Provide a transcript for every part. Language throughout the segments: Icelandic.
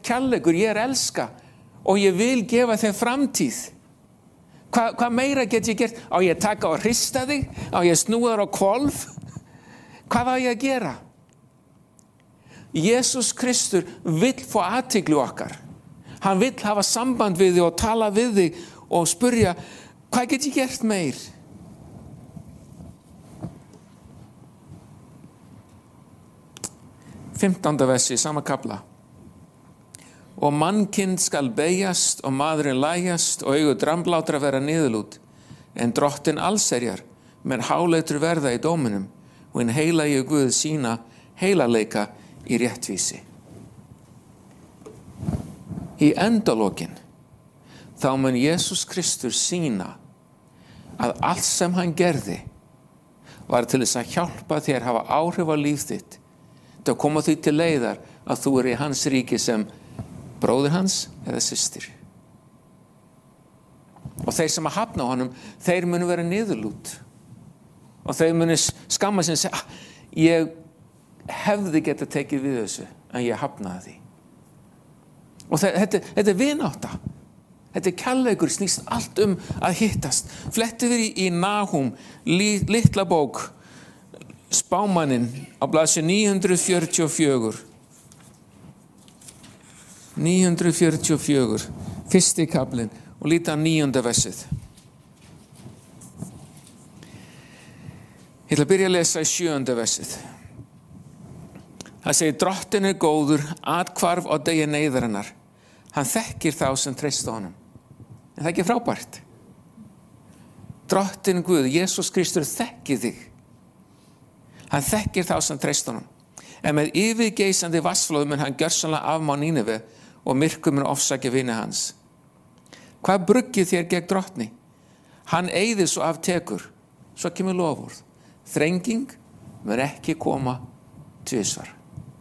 kærleikur, ég elska og ég vil gefa þeim framtíð. Hvað meira get ég gert? Á ég að taka og hrista þig? Á ég að snúa þér á hvolf? Hvað á ég að gera? Jesús Kristur vill fá athygli okkar. Hann vill hafa samband við þig og tala við þig og spyrja, hvað get ég gert meir? Fimmtánda versi, sama kafla. Og mannkind skal beyjast og maðurinn lægjast og augu dramblátra vera niðurlút. En drottin allserjar, menn háleitur verða í dóminum og hinn heilagi Guð sína heilaleika í réttvísi. Í endalokin þá mun Jesús Kristur sína að allt sem hann gerði var til þess að hjálpa þér hafa áhrif á líf þitt, til að koma því til leiðar að þú er í hans ríki sem bróðir hans eða systir. Og þeir sem að hafna á honum, þeir munu vera niðurlút og þeir munu skamma sig og segja, ég hefði getað tekið við þessu en ég hafnaði því. Og þetta er vinátta. Þetta er kærleikur, snýst allt að hittast. Flettið við í Nahum, litla bók, spámaninn á blaðsíðu 944. 944, fyrsti kaflinn og líta 9. versið. Ég ætla að byrja að lesa í 7. versið. Það segir, drottin er góður, athvarf á degi neyðarinnar. Hann þekkir þá sem treysta honum. En það er ekki frábært. Drottin Guð, Jesús Kristur þekkir þig. Hann þekkir þá sem treysta honum. En með yfirgeisandi vatnsflóð mun hann gjörsamlega afmá Níneve og myrkur mun ofsækja vini hans. Hvað bruggið þér gegn drottni? Hann eyðir svo af tekur. Svo kemur loforð. Þrenging mun ekki koma tvisvar.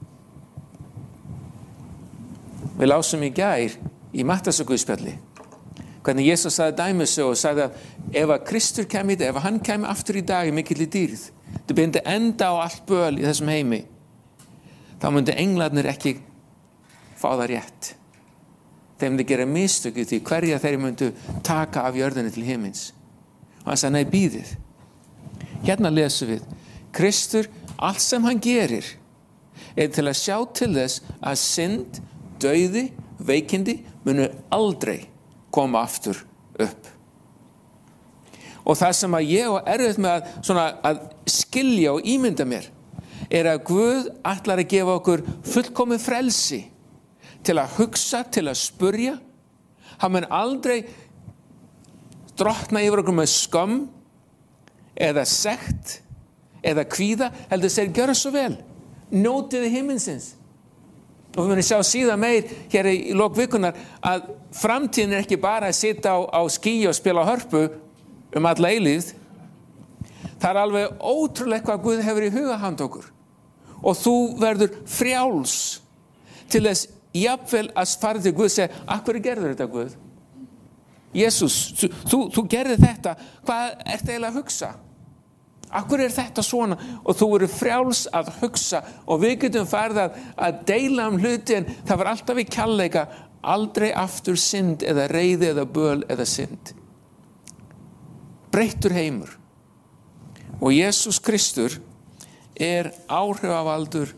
Við lásum í gær í Matthæusarguðspjalli hvernig Jesus sagði dæmisögu og sagði að ef að Kristur kæmi, ef hann kæmi aftur í dag í mikilli dýrð, það myndi enda á allt böl í þessum heimi, þá myndi englarnir ekki fá það rétt. Þeir myndi gera mistök í því hverja þeir myndu taka af jörðinni til himins. Og hann sagði, nei, bíðið. Hérna lesum við, Kristur, allt sem hann gerir er til að sjá til þess að synd, dauði, veikindi munu aldrei koma aftur upp. Og það sem að ég og erfitt með að skilja og ímynda mér er að Guð ætlar að gefa okkur fullkomið frelsi til að hugsa, til að spurja. Hann mun aldrei drottna yfir okkur með skömm eða sekt eða kvíða, heldur segir, gjörðu svo vel, njótiði himinsins. Og við munum sjá síðan meir hér í lok vikunar að framtíðin er ekki bara að sitja á skýi og spila hörpu alla eilífð. Það er alveg ótrúlega hvað Guð hefur í huga handa okkur. Og þú verður frjáls til þess jafnvel að fara til Guð og segja, af hverju gerður þetta Guð? Jesús, þú gerði þetta, hvað ertu eiginlega að hugsa? Af hverju er þetta svona? Og þú eru frjáls að hugsa og við getum farið að deila hluti en það var alltaf í kærleika, aldrei aftur synd eða reiði eða böl eða synd. Breyttur heimur. Og Jesús Kristur er áhrifavaldur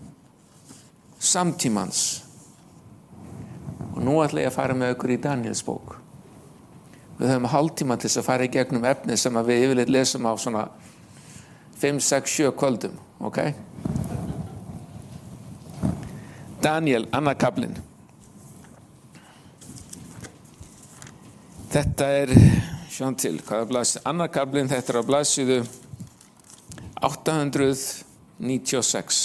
samtímans. Og nú ætla ég að fara með ykkur í Daniels bók. Við höfum hálftíma til þess að fara í gegnum efni sem að við yfirleitt lesum á svona 5, 6, 7 kvöldum, ok? Daniel, annar kaflinn. Þetta er, sjáum til, hvað er blaðsíðu? Annar kaflinn, þetta er á blaðsíðu 896.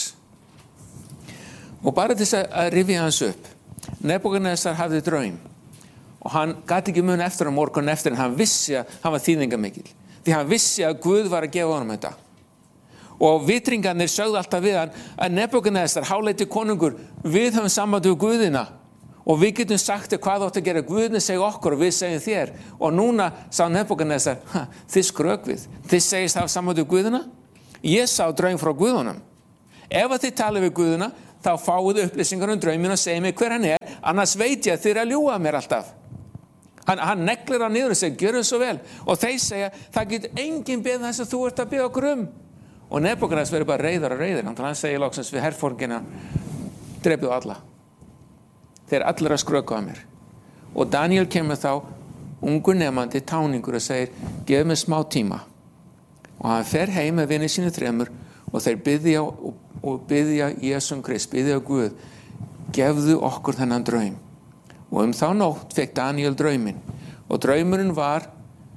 Og bara til þess að rifja hans upp. Nebúkadnesar hafði draum og hann gat ekki mun eftir á morgun eftir en hann vissi að hann var þýðingamikil. Því hann vissi að Guð var að gefa honum þetta. Og vitringarnir sögðu alltaf við hann að Nebúkadnesar, háleiti konungur, við höfum samband við Guðina og við getum sagt hvað þú átt að gera. Guðin segir okkur og við segjum þér. Og núna sá Nebúkadnesar, þið skrökvið, þið segist hafa samband við Guðina. Ég sá draum frá Guðunum. Ef að þið talið við Guðina, þá fáið upplýsingar drauminn og segið mig hver hann er. annars veit ég að þið að ljúga mér alltaf. Hann neglir á niður og segir, gjörðu svo vel. Og þeir segja, það getur enginn beðið þess að þú ert að biðja okkur Og Nebúkadnesar verður bara reiður og reiður. Hann segir loksins við herforingina, drepið alla. Þeir allir að skröka á mér. Og Daniel kemur þá, ungur nemandi, táningur og segir, gef mér smá tíma. Og hann fer heim með vinni sínu 3 og þeir biðja Jesum Krist, biðja Guð, gefðu okkur þennan draum. Og þá nótt fekk Daniel drauminn. Og draumurinn var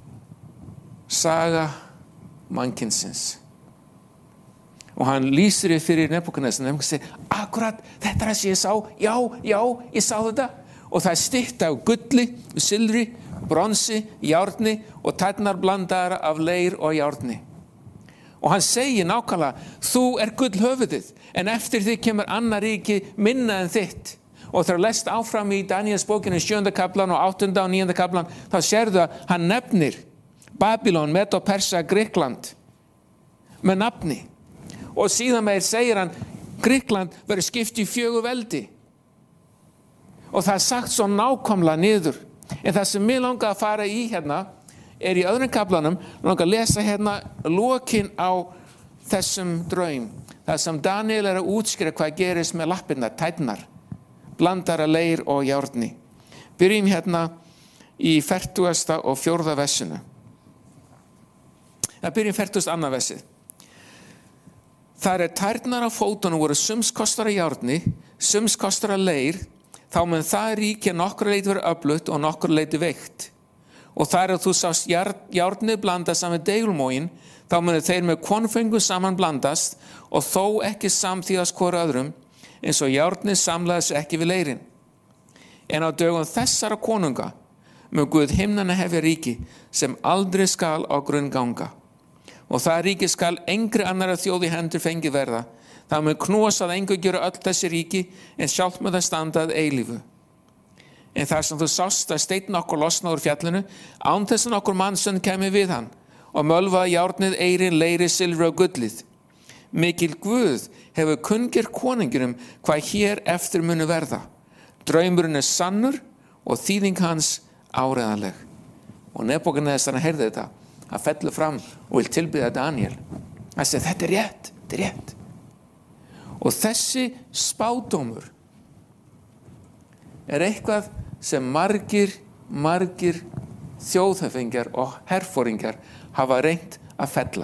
saga mannkynsins. Og hann lýsir fyrir Nebúkadnesar og segir, akkurat, þetta það sem ég sá, já, ég sá þetta. Og það stytta af gulli, silfri, bronsi, járni og tærnar blandaðar af leir og járni. Og hann segir nákvæmlega, þú gullhöfuðið, en eftir því kemur annar ríki minna en þitt. Og þegar lest áfram í Daniels bókinu 7. kaplan og 8. og 9. kaplan, þá sérðu að hann nefnir Babylon, Medo, Persa, Grikkland með nafni. Og síðan meir segir hann, Grikkland verður skipt í 4 veldi. Og það sagt svo nákvæmlega niður. En það sem mér langar að fara í hérna, í 2. kaplanum, langar að lesa hérna lokin á þessum draum. Það sem Daniel að útskýra hvað gerist með lappirnar, tærnar, blandara leir og járni. Byrjum hérna í 40. og 4. versinu. Það byrjum 42. versið. Þar tærnar á fótunum voru sums kostar af járni, sums kostar af leir, þá mun það ríki nokkru leyti verið öflugt og nokkru leyti veikt. Og þar þú sást járnið blandast saman deigulmógin, þá munu þeir með konfengu saman blandast og þó ekki samtíðast hvoru öðrum, eins og járnið samlaðist ekki við leirin. En á dögum þessara konunga mun Guð himnanna hefja ríki sem aldrei skal á grunn ganga. Og það ríki skal engri annarra þjóð í hendur fengið verða. Það mun knúast að engu gera öll þessi ríki en sjálft með það standa að eilífu. En þar sem þú sást að steinn okkur losna úr fjallinu, án þess að nokkur mannsson kemi við hann og mölvaði járnið, eirin, leiri, silfri og gullið. Mikil Guð hefur kunngert konunginum hvað hér eftir munu verða. Draumurinn sannur og þýðing hans áreiðanleg. Og Nebúkadnesar heyrði þetta. Hann fellur fram og vil tilbiðja Daniel. Hann segir, þetta rétt, þetta rétt. Og þessi spádómur eitthvað sem margir þjóðhöfðingjar og herforingjar hafa reynt að fella.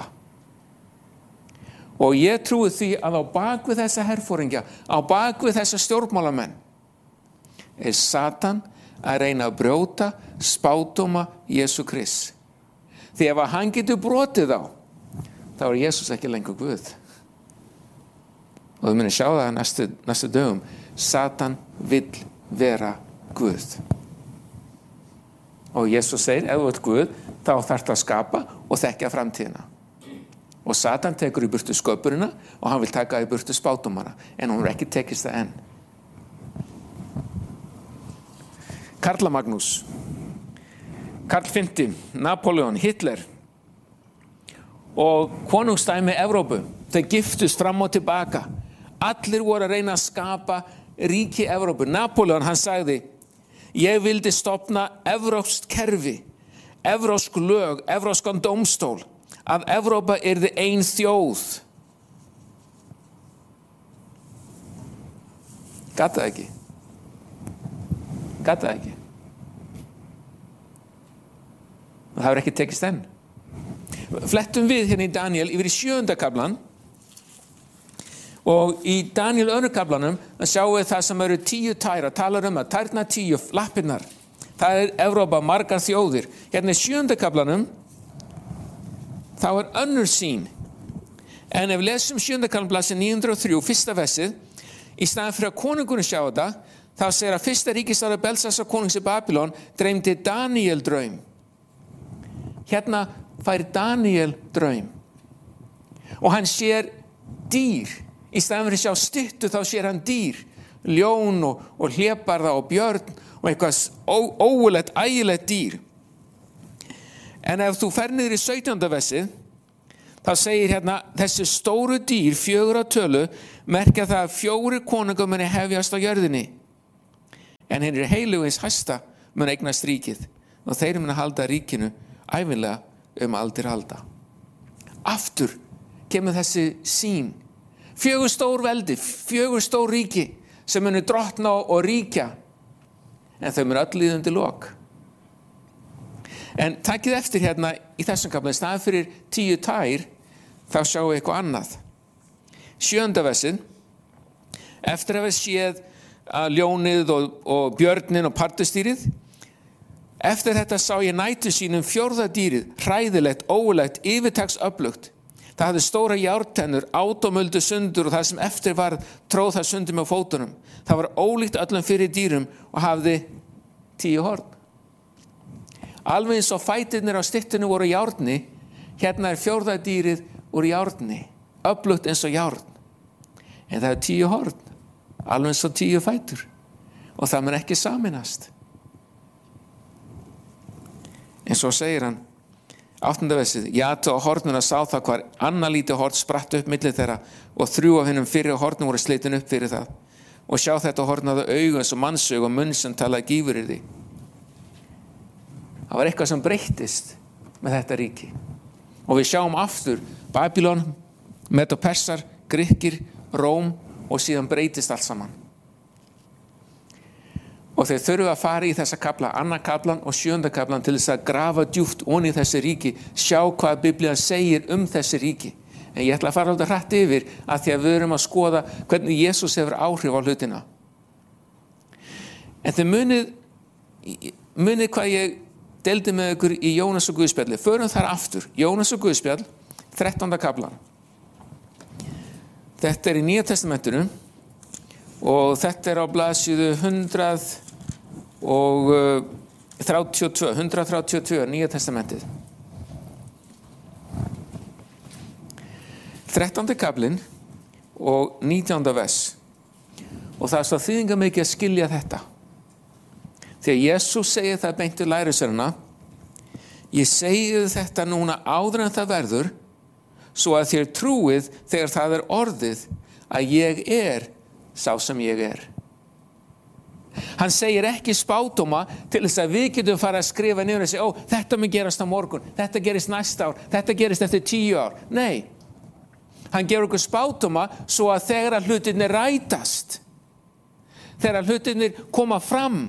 Og ég trúi því að á bakvið þessa herforingja, á bakvið þessa stjórnmálamenn, Satan að reyna að brjóta spádóma Jesú Krist. Því ef hann getur brotið þá Jesús ekki lengur Guð. Og við munum sjá það næstu dögum. Satan vill vera Guð. Og Jesús segir, ef þú ert Guð, þá þarftu að skapa og þekkja framtíðina. Og Satan tekur í burtu sköpurina og hann vil taka í burtu spádómana. En hún ekki tekist það enn. Karlamagnús. Karl V, Napoleon, Hitler og konungstæmi Evrópu, þau giftust fram og tilbaka. Allir voru að reyna að skapa ríki Evrópu. Napoleon, hann sagði, ég vildi stofna evrópskt kerfi, evrópsk lög, evrópskan dómstól, að Evrópa yrði ein þjóð. Gat það ekki. Það hefur ekki tekist enn. Flettum við hérna í Daniel yfir í 7. kaplan og í Daniel 2. kaplanum sjáum við það sem eru 10 tæra, talar að tærnar 10, lappirnar. Það Evrópa, margar þjóðir. Hérna í 7. kaplanum þá önnur sýn. En ef við lesum 7. kaplan blaðsíðu 903, fyrsta versið, í staðinn fyrir að konungurinn sjá þetta, þá segir að fyrsta ríkisráðið Belshazzar konungs í Babylon dreymdi Daniel draum. Hérna fær Daniel draum. Og hann sér dýr. Í staðinn fyrir að sjá styttu þá sér hann dýr. Ljón og hlébarða og björn og eitthvað ógulegt, ægilegt dýr. En ef þú fer niður í 17. versið, þá segir hérna, þessi stóru dýr, 4 að tölu, merkja það að 4 konungar muni hefjast á jörðinni. en hinir heilugu hins hæsta mun eignast ríkið og þeir munu halda ríkinu ævinlega aldir alda. Aftur kemur þessi sýn. 4 stór veldi, 4 stór ríki sem munu drottna og ríkja, en þau munu öll líða undir lok. En takið eftir hérna í þessum kafla, í staðinn fyrir 10 tær, þá sjáum við eitthvað annað. 7. versið, eftir að við séð ljónið og björnin og partustýrið, eftir þetta sá ég nætu sínum 4. dýrið, hræðilegt, ógurlegt, yfirtaksöflugt. Það hafði stóra járntennur, át og muldu sundur og það sem eftir var tróð það sundur með fótunum. Það var ólíkt öllum fyrir dýrum og hafði 10 horn. Alveg eins og fætirnir á styttunni voru járni, hérna 4. dýrið úr járni, öflugt eins og járn. En það 10 horn, alveg eins og 10 fætur og það mun ekki sameinast. En svo segir hann, 8. versið, Jatu á hornuna sá það hvar annað lítið horn spratt upp milli þeirra og 3 af hinum fyrri hornum voru slitin upp fyrir það. Og sjá þetta horn hafði augu eins og mannsaug og munn sem talaði gífuryrði. Það var eitthvað sem breyttist með þetta ríki. Og við sjáum aftur Babylon, Medo-Persar, Grikkir, Róm og síðan breytist allt saman. Og þeir þurfa að fara í þessa kafla, 2. kaflan og 7. kaflan til þess að grafa djúpt onni í þessi ríki, sjá hvað Biblían segir þessi ríki. En ég ætla að fara alltaf hratt yfir að því að við erum að skoða hvernig Jesús hefur áhrif á hlutina. En þið munið hvað ég deildi með ykkur í Jónas og Guðspjalli. Förum þar aftur, Jónas og Guðspjall, 13. kaflan. Þetta í Nýja testamentinu og þetta á blaðsíðu 132, Nýja testamentið. 13. kaflinn og 19. vers. Og það svo þýðingarmikið að skilja þetta. Þegar Jesús segir það beint til lærisveinanna, ég segi þetta núna áður en það verður, svo að þér trúið þegar það orðið að ég sá sem ég Hann segir ekki spádóma til þess að við getum fara að skrifa niður og segja, þetta mun gerast á morgun, þetta gerist næsta ár, þetta gerist eftir 10 ár. Nei, hann gefur okkur spádóma svo að þegar hlutirnir rætast, þegar hlutirnir koma fram,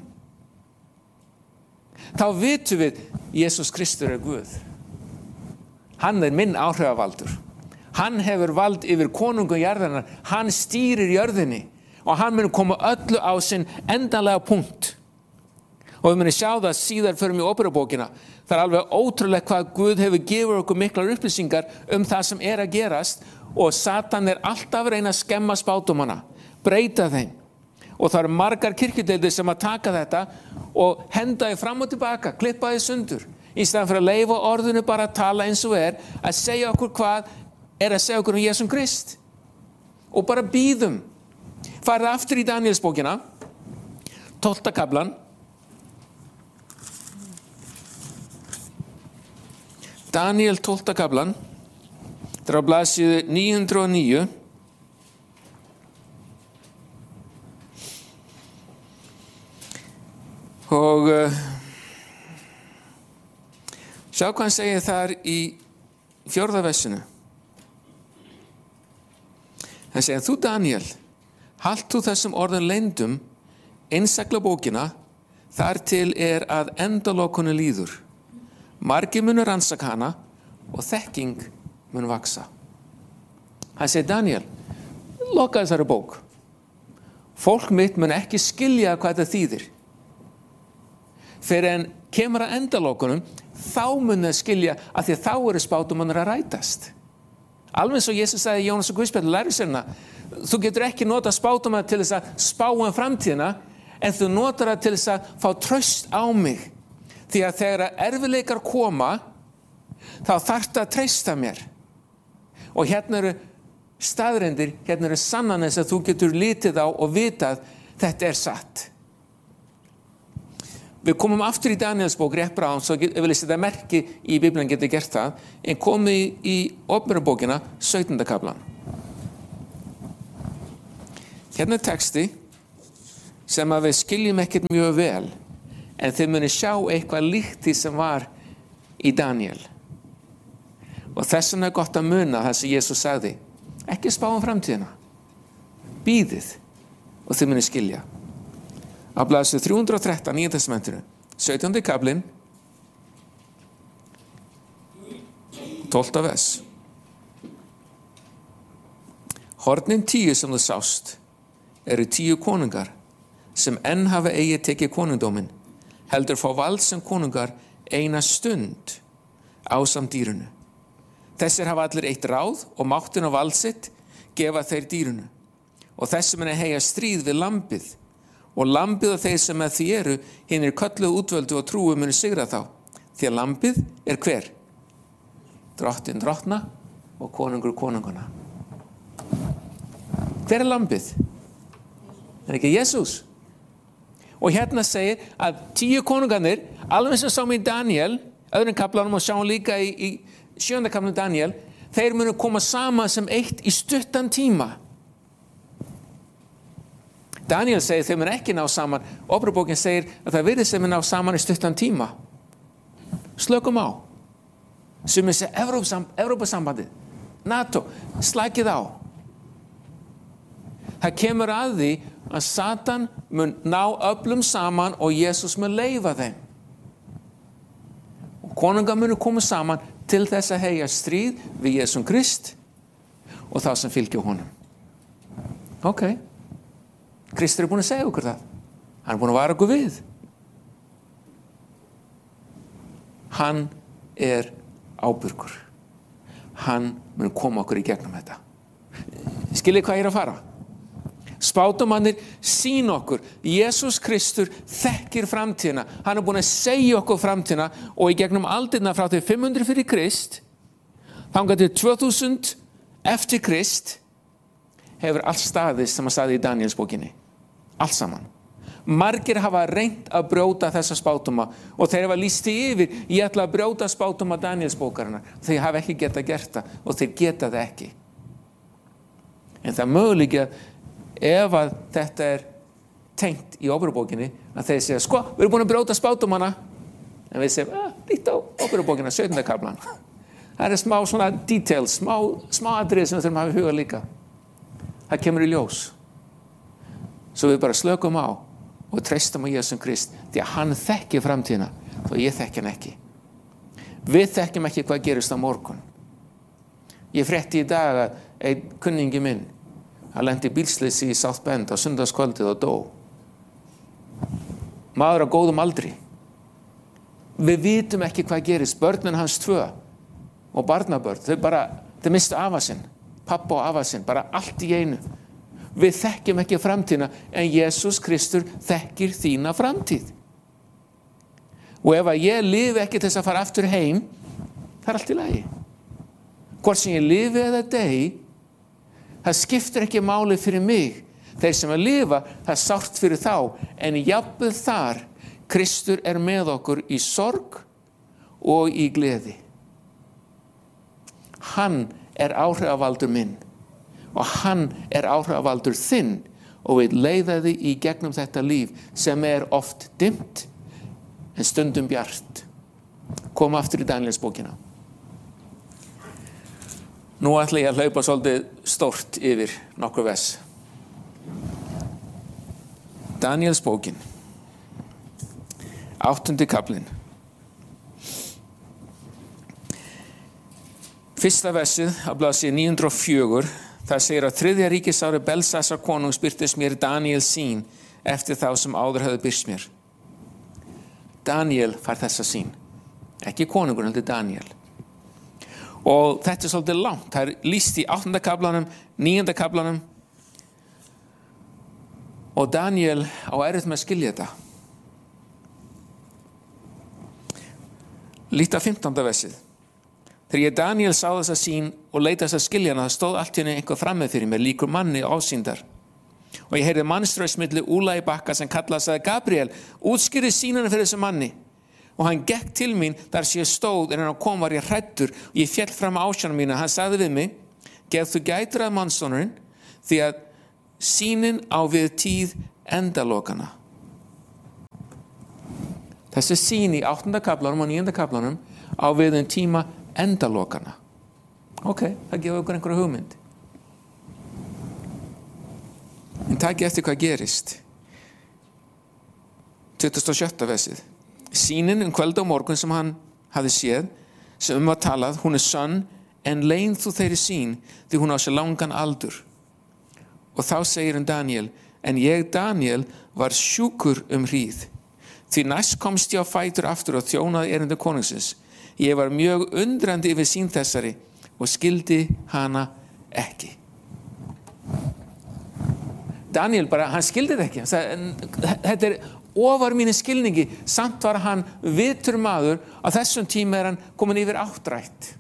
þá vitum við, Jesús Kristur Guð. Hann minn áhrifavaldur. Hann hefur vald yfir konungum jarðarinnar, hann stýrir jörðinni. Og hann mun koma öllu á sinn endanlega punkt. Og við munum sjá það síðar förum í Óperubókina. Það alveg ótrúlegt hvað Guð hefur gefið okkur miklar upplýsingar það sem að gerast og Satan alltaf að reyna að skemma spádómana, breyta þeim. Og það margar kirkjudeildir sem að taka þetta og henda því fram og tilbaka, klippa því sundur. Í staðan fyrir að leyfa orðinu bara að tala eins og að segja okkur hvað að segja okkur Jesum Krist. Og bara bíðum. Farið aftur í Danielsbókina, 12. kaflan. Daniel 12. kaflan. Það á blaðsíðu 909. Og sjá hvað hann segir þar í 4. versinu. Hann segir, þú Daniel, halt þú þessum orðum leyndum, einstakla bókina, þar til að endalokunni líður. Margir munu rannsaka hana og þekking mun vaksa. Hann segir, Daniel, loka þessari bók. Fólk mitt mun ekki skilja hvað það þýðir. Fyrir en kemur að endalokunum, þá mun það skilja að því að þá spádómarnir að rætast. Alveg eins og Jesus sagði í Jónas og Guðspjalli lærisveinanna, þú getur ekki nota spádóma til þess að spá framtíðina, en þú notar það til þess að fá traust á mig. Því að þegar erfiðleikar koma, þá þarftu að treysta mér. Og hérna staðreyndir, hérna sannanir sem þú getur litið á og vitað, þetta satt. Við komum aftur í Danielsbók rétt bráðum, svo ég vil setja merki í Biblíun getur gert það, en komum í Óperubókina, 17. kaflan. Hérna texti sem að við skiljum ekkert mjög vel, en þið muni sjá eitthvað líkt því sem var í Daniel. Og þess vegna gott að muna það sem Jesús sagði, ekki spá framtíðina, bíðið og þið muni skilja. Á blaðsíðu 313 Nýja testamentinu, 17. kaflinn, 12. vers. Hornin 10 sem þú sást eru 10 konungar sem enn hafa eigi tekið konungdóminn, heldur fá vald sem konungar eina stund ásamt dýrunu. Þessir hafa allir eitt ráð og máttin og vald sitt gefa þeir dýrunu. Og þessi muni heyja stríð við lambið, og lambið og þeir sem með því eru, hinir kölluðu útvöldu og trúu muni sigra þá. Því að lambið er hver? Drottin drottna og konungur konunguna. Hver er lambið? Er ekki Jesús? Og hérna segir að 10 konungarnir, alveg sem sáum í Daniel, öðrum kaplanum og sjáum líka í 7. kaplanum Daniel, þeir munu koma saman sem eitt í stuttan tíma. Daniel segir þeir munu ekki ná saman, Óperubókin segir að það virðist þeir munu ná saman í stuttan tíma. Slökum á. Sumir segir Evrópusambandið, NATO, slakið á. Það kemur að því að Satan mun ná öflum saman og Jesús mun leyfa þeim. Og konungar munu koma saman til þess að heyja stríð við Jesúm Krist og þá sem fylgja honum. Ok. Kristur er búin að segja okkur það. Hann er búin að vara okkur við. Hann er ábyrgur. Hann mun koma okkur í gegnum þetta. Skiljið hvað ég er að fara? Spátumannir sín okkur. Jesús Kristur þekkir framtíðina. Hann er búin að segja okkur framtíðina og í gegnum aldirna frá til 500 fyrir Krist, þangað til 2000 eftir Krist, hefur allt staðist sem að staði í Danielsbókinni. Allt saman. Margir hafa reynt að brjóta þessa spátuma og þeir hafa lýst yfir, ég ætla að brjóta spátuma Danielsbókarinnar. Þeir hafa ekki getað gert það og þeir geta það ekki. En það er mögulega ef að þetta er tengt í Óperubókinni að þeir segja, sko, við erum búin að brjóta spátumana, en við segjum, lít á Óperubókina, 17. kaplan. Það er smá svona details, smá atriði sem við þurfum að hafa í huga líka. Það kemur í ljós. Svo við bara slökum á og treystum á Jesúm Krist, því að hann þekkir framtíðina, þó ég þekki hann ekki. Við þekkjum ekki hvað gerist á morgun. Ég frétti í dag að einn kunningi minn, hann lenti í bílsleysi í South Bend á sunnudagskvöldið og dó. Maður á góðum aldri. Við vitum ekki hvað gerist. Börnin hans 2 og barnabörn, þau mistu afa sinn, pappa og afa sinn, bara allt í einu. Við þekkjum ekki framtíðina, en Jesús Kristur þekkir þína framtíð. Og ef að ég lifi ekki til þess að fara aftur heim, það er allt í lagi. Hvort sem ég lifi eða dey, það skiptir ekki máli fyrir mig. Þeir sem að lifa, það er sárt fyrir þá, en jafnvel þar, Kristur er með okkur í sorg og í gleði. Hann er áhrifavaldur minn og hann er áhrifavaldur þinn og við leiða þig í gegnum þetta líf sem er oft dimmt en stundum bjart. Kom aftur í Danielsbókina. Nú ætla ég að hlaupa svolítið stórt yfir nokkur vers. Danielsbókin, 8. kaflinn. Fyrsta versið á blaðsíðu 904, það segir að 3. ríkisári Belsasar konungs birtist mér Daniel sýn eftir þá sem áður höfðu birst mér. Daniel fær þessa sýn. Ekki konungur, heldur Daniel. Og þetta er svolítið langt. Það er lýst í 8. kaflanum, 9. kaflanum. Og Daniel á erfitt með að skilja þetta. Líta 15. versið. Þegar ég Daniel sá þessa sýn og leitaðist að skilja hana, það stóð allt í henni einhver frammi fyrir mér, líkur manni ásýndar. Og ég heyrði mannstraust milli Úla í bakka sem kallaði sagði, Gabriel, útskýrði sýnina fyrir þessu manni. Og hann gekk til mín þar sem ég stóð, en hann kom var ég hræddur og ég féll fram á ásjónum mína. Hann sagði við mig, gerð þú gætur að mannsonurinn, því að sýnin á við tíð endalokana. Þessi sýn í 8. kaflanum og 9. kaflanum á við tíma endalokana. Ok, það gefur okkur einhverja hugmynd. En takið eftir hvað gerist. 27. versið. Sýnin kvöld og morgun sem hann hafði séð, sem var talað, hún sönn, en leyn þú þeirri sýn, því hún á sér langan aldur. Og þá segir Daniel, en ég, Daniel, var sjúkur hríð. Því næst komst ég á fætur aftur og þjónaði erindi konungsins. Ég var mjög undrandi yfir sýn þessari og skildi hana ekki. Daniel hann skildi þetta ekki. Þetta ofar mínu skilningi, samt var hann vitur maður, á þessum tíma hann komin yfir áttrætt.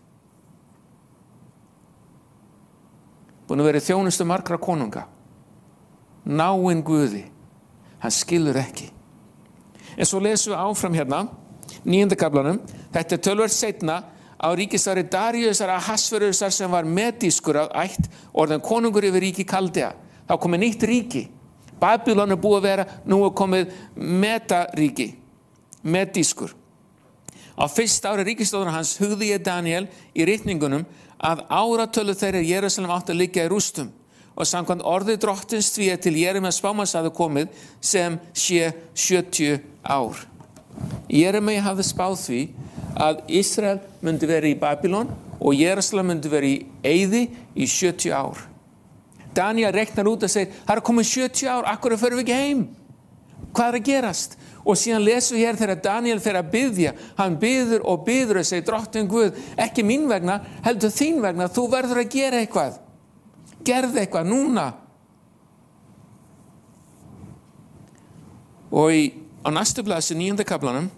Búin að vera í þjónustu margra konunga. Náinn Guði. Hann skilur ekki. En svo lesum við áfram hérna, 9. kaflanum, þetta töluvert seinna á ríkisári Daríusar Ahasverusar sem var medískur af ætt, orðinn konungur yfir ríki Kaldea. Þá komið nýtt ríki. Babylon búið að vera, nú komið Meda-ríki, medískur. Á fyrsta ári ríkisstjórnar hans hugði ég Daniel í ritningunum að áratölu þeirra Jerúsalem átti að liggja í rústum og samkvæmt orði drottins því til Jeremías spámanns hafði komið sem sé 70 ár. Jeremías hafði spáð því að Ísrael myndi vera í Babylon og Jerúsalem myndi vera í eyði í 70 ár. Daniel reiknar út og segir, það komið 70 ár, akkur förum við ekki heim? Hvað að gerast? Og síðan lesum við hér þegar Daniel fer að biðja, hann biður og segir, drottinn Guð, ekki mín vegna, heldur þín vegna, þú verður að gera eitthvað. Gerðu eitthvað núna. Og á næstu blaðsi 9. kaflanum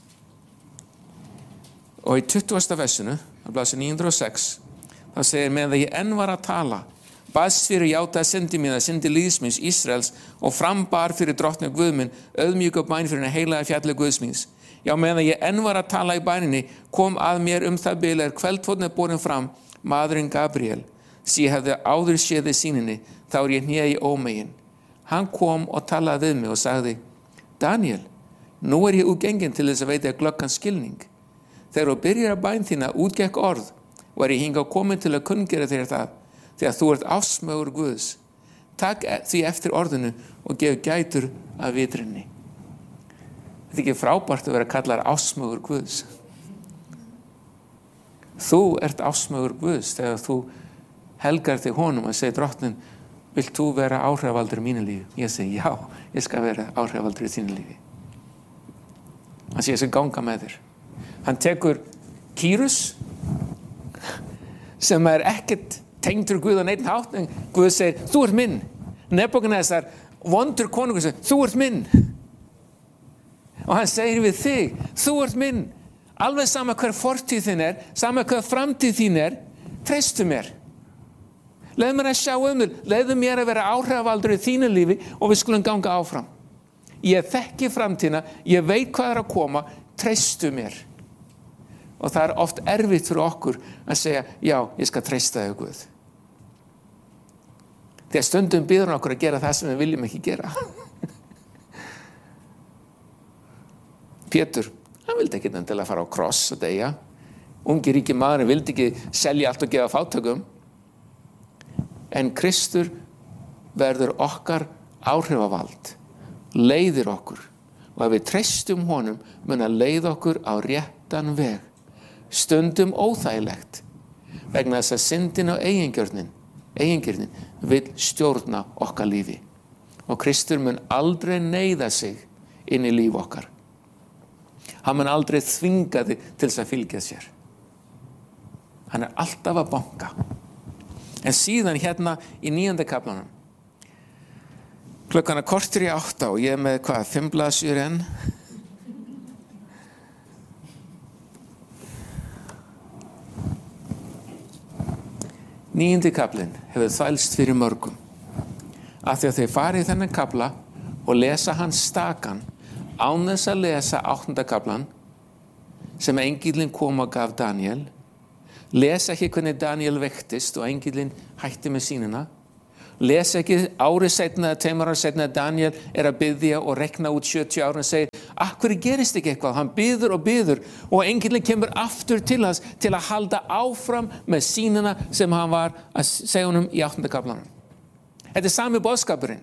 og í 20. versinu, á blaðsi 906, þá segir, meðan ég enn var að tala, baðst fyrir játaði syndi mína, syndi líðsmins Ísraels og frambar fyrir drottni Guðminn, auðmjúk og bæn fyrir henni heilaga fjalli Guðsmins. Já, meðan ég enn var að tala í bæninni, kom að mér það bil kveldfótni borin fram, maðurinn Gabriel. Sí hefði áður séð í sýninni, þá ég hné í ómegin. Hann kom og talaði við mig og sagði, Daniel, nú ég útgengin til þess að veita glöggan skilning. Þegar þú byrjar að bæn þína útgekk orð, var ég hingað komin til að kunngera þér það, þegar þú ert ásmögur Guðs. Takk því eftir orðinu og gef gætur af vitrinni. Þetta ekki frábært að vera kallar ásmögur Guðs. Þú ert ásmögur Guðs þegar þú helgar þig honum og segir drottnin, vilt þú vera áhrifavaldur í mínu lífi? Ég segi, já, ég skal vera áhrifavaldur í þínu lífi. Hann sé ég skal ganga með þér. Hann tekur Kýrus, sem ekkert tengdur Guð á neitt hátt, en Guð segir, þú ert minn. Nebúkadnesar, vondur konungur segir, þú ert minn. Og hann segir við þig, þú ert minn. Alveg sama hver fortíð þín sama hver framtíð þín treystu mér. Leið mér að sjá þig, leiðu mér að vera áhrifavaldur í þínu lífi og við skulum ganga áfram. Ég þekki framtíðina, ég veit hvað að koma, treystu mér. Og það oft erfitt fyrir okkur að segja, já, ég skal treysta þig Guð. Þegar stundum biður okkur að gera það sem við viljum ekki gera. Pétur, hann vildi ekki endilega fara á kross að deyja. Ungi ríki maðurinn vildi ekki selja allt og gefa fátækum. En Kristur verður okkar áhrifavald, leiðir okkur. Og ef við treystum honum, mun að leiða okkur á réttan veg. Stundum óþægilegt, vegna þess að syndin og eigingjörnin vill stjórna okkar lífi. Og Kristur mun aldrei neyða sig inn í líf okkar. Hann mun aldrei þvinga þig til þess að fylgja sér. Hann alltaf að banka. En síðan hérna í 9. kaflanum, klukkan korter í 8 og ég með 5 blaðsíður enn. Níundi kaflinn hefur þvælst fyrir mörgum. Af því að þeir fara í þennan kafla og lesa hans stakan, án þess að lesa 8. kaflan, sem engillinn kom og gaf Daniel, lesa ekki hvernig Daniel vektist og engillinn hætti með sýnina, Les ekki árið seinna, 2 ára seinna, Daniel að biðja og rekna út 70 ára og segir, hverju gerist ekki eitthvað? Hann biður og engillinn kemur aftur til hans til að halda áfram með sýnina sem hann var að segja honum í 8. kaflanum. Þetta sami boðskapurinn.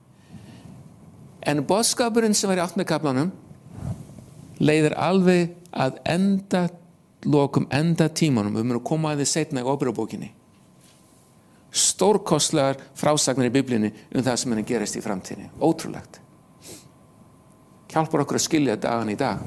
En boðskapurinn sem var í 8. kaflanum leiðir alveg að enda tímanum. Við munum koma að því seinna í Óperubókinni. Stórkostlegar frásagnir í Biblíunni það sem gerist í framtíðinni. Ótrúlegt. Hjálpar okkur að skilja dagan í dag.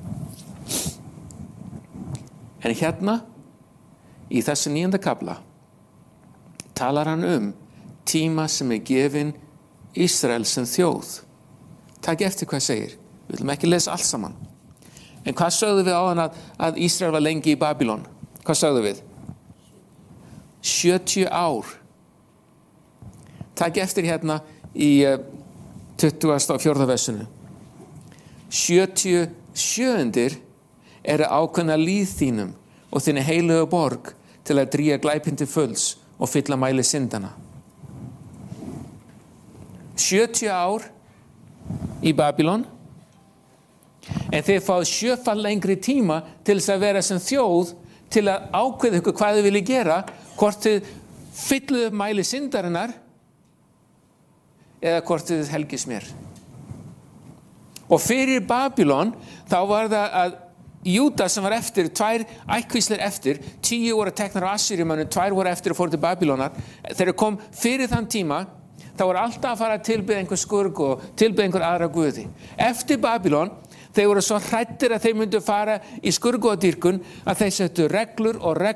En hérna, í þessu 9. kafla, talar hann tíma sem gefinn Ísrael sem þjóð. Takk eftir hvað segir. Við viljum ekki lesa allt saman. En hvað sögðu við áðan að Ísrael var lengi í Babylon? Hvað sögðu við? 70 ár. Takk eftir hérna í 24. versinu. 77 ákveðna líð þínum og þinni heilugu borg til að dríja glæpinn til fulls og fylla mæli syndana. 70 ár í Babylon, en þið fáið 7-fall lengri tíma til þess að vera sem þjóð til að ákveða ykkur hvað þið viljið gera, hvort þið fylluðu upp mæli syndarinnar eða hvort þið helgist mér. Og fyrir Babylon þá var það að Júda sem var eftir, 2 ættkvíslir eftir, 10 voru teknar á Assýríumönnum, 2 voru eftir og fóru til Babylónar. Þegar kom fyrir þann tíma, þá voru alltaf að fara að tilbyða einhver skurk og tilbyða einhver aðra guði. Eftir Babylon, þeir voru svo hrættir að þeir myndu fara í skurkudýrkun að þeir settu reglur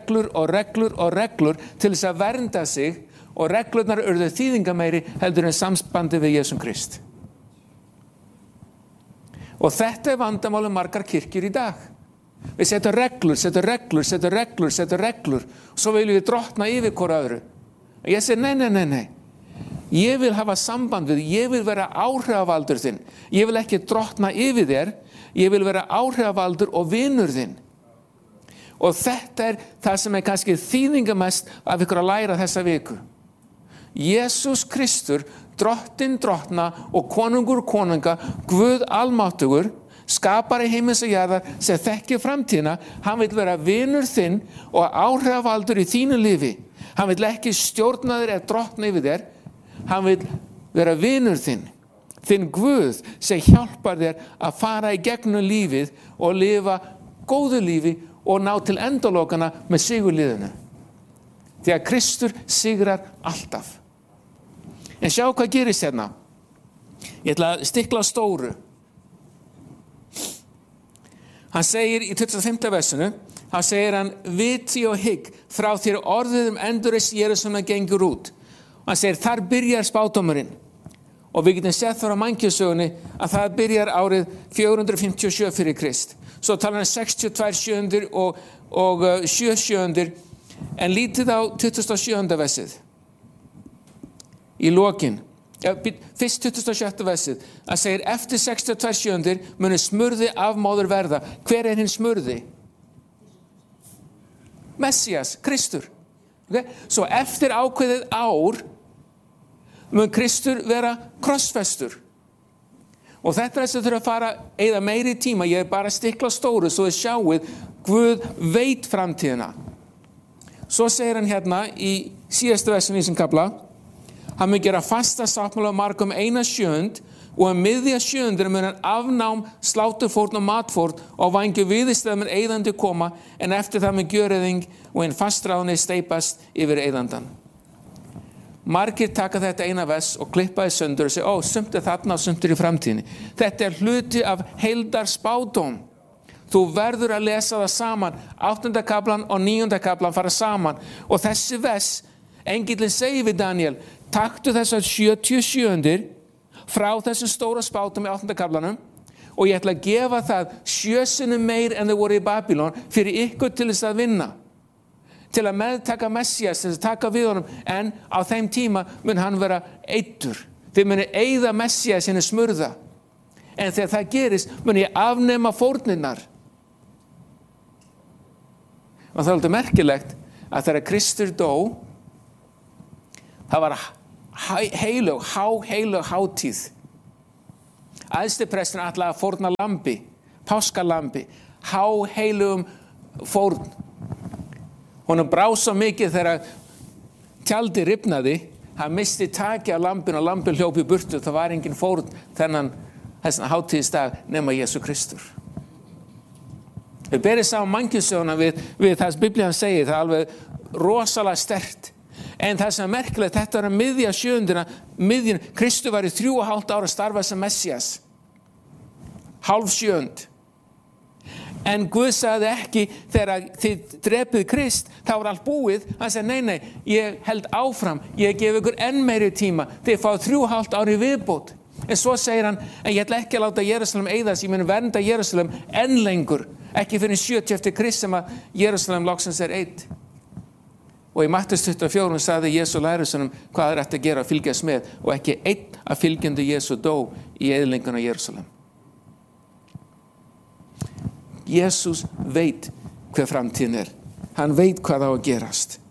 til þess að vernda sig og reglurnar urðu þýðingameiri heldur en sambandi við Jesúm Krist. Og þetta vandamáli margar kirkjur í dag. Við setjum reglur. Svo viljum við drottna yfir hvort öðru. Og ég segi, nei. Ég vil hafa samband við, ég vil vera áhrifavaldur þinn. Ég vil ekki drottna yfir þér. Ég vil vera áhrifavaldur og vinur þinn. Og þetta það sem kannski þýðingamest af ykkur að læra þessa viku. Jesús Kristur, drottinn drottna og konungur konunga, Guð almáttugur, skapari heimins og jarðar sem þekkir framtíðina, hann vil vera vinur þinn og áhrifavaldur í þínu lífi. Hann vil ekki stjórna þér eða drottna yfir þér. Hann vil vera vinur þinn Guð sem hjálpar þér að fara í gegnum lífið og lifa góðu lífi og ná til endalokana með sigurliðinu. Því að Kristur sigrar alltaf. En sjá hvað gerist hérna. Ég ætla að stikla á stóru. Hann segir í 25. versinu, hann segir hann, viti og hygg frá þér orðið endurreisn Jerúsalem gengur út. Hann segir, þar byrjar spádómurinn. Og við getum sett þar á mannkynssögunni að það byrjar árið 457 fyrir Krist. Svo talar hann 62 sjöundur og 7 sjöundur, en lítið á 27. versið. Í lokin, fyrst 27. versið, að segir eftir 62 sjöundir muni smurði afmóður verða. Hver hinn smurði? Messias, Kristur. Okay? Svo eftir ákveðið ár mun Kristur vera krossfestur. Og þetta þess að þurfa að fara eða meiri tíma, ég bara stikla stóru svo þið sjáuð, Guð veit framtíðina. Svo segir hann hérna í síðasta versinu í þessum kafla, hann mun gera fasta sáttmála margum 1/7 og miðja 7 mun hann afnám sláturfórn og matfórn og vængi viðistæð mun eyðandi koma, en eftir það mun gjöreyðing og einn fastráðni steipast yfir eyðandan. Margir taka þetta eina vers og klippa í sundur og segja, sumt þarna og sumt í framtíðinni. Þetta hluti af heildar spádóm. Þú verður að lesa það saman. 8. kaflan og 9. kaflan fara saman. Og þessi vers, engillinn segir við Daniel, taktu þessar 77 frá þessum stóra spádóm í 8. kaflanum og ég ætla að gefa það 7 sinnum meir en þau voru í Babylon fyrir ykkur til þess að vinna. Til að meðtaka Messias, til að taka við honum, en á þeim tíma mun hann vera eyddur. Þið muni eyða Messias henni smurða. En þegar það gerist, mun ég afnema fórnirnar. Og það er alveg merkilegt að þegar Kristur dó, það var heilög hátíð. Æðstipresturinn ætlaði að fórna lambi, páskalambi, heilugum fórn. Honum brá svo mikið þegar tjaldið rifnaði, hann misti taki á lambinu og lambið hljóp í burtu. Það var engin fórn þessan hátíðisdag nema Jesú Kristur. Við berið saman mannkynssöguna við það sem Biblían segir, það er alveg rosalega sterkt. En það sem er merkilegt, þetta var miðja sjöundina, Kristur var í 3,5 ára að starfa sem Messias. Hálf sjöund. En Guð sagði ekki, þegar þið drepið Krist, þá var allt búið. Hann sagði, nei, ég held áfram, ég gef ykkur enn meiri tíma. Þið fáið 3,5 ári viðbót. En svo segir hann, en ég ætla ekki að láta Jerúsalem eyðast, ég mun vernda Jerúsalem enn lengur. Ekki fyrir 70 eftir Krist sem að Jerúsalem loksins eytt. Og í Mattheus 24 sagði Jesú lærisveinum hvað er eftir að gera að fylgjast með, og ekki einn af fylgjandi Jesú dó í eyðileggingunni á Jerúsalem. Jesús veit hver framtíðin er. Hann veit hvað á að gerast.